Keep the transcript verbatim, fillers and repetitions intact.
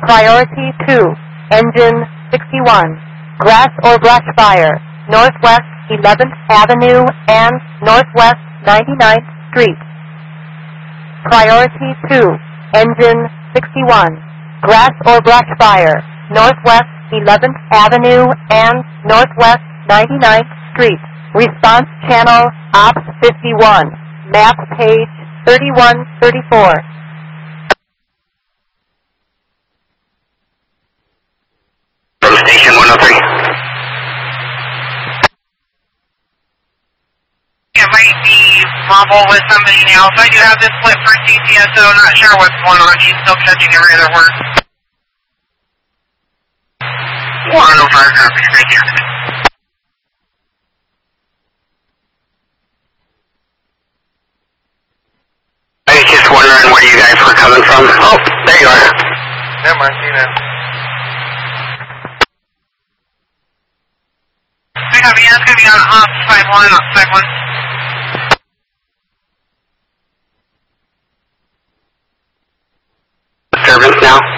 Priority two, engine sixty-one, grass or brush fire, Northwest eleventh Avenue and Northwest ninety-ninth Street. Priority two, engine sixty-one, grass or brush fire, Northwest eleventh Avenue and Northwest ninety-ninth Street. Response channel Ops fifty-one, map page thirty-one thirty-four. From station one oh three. It might be mobile with somebody now, so I do have this split for C C S O, not sure what's going on. She's still catching every other word. one oh five, copy, thank you. I was just wondering where you guys were coming from. Oh, there you are. Yeah, Martina. I copy, that's going to be on Ops five one, Ops five one. Disturbance now.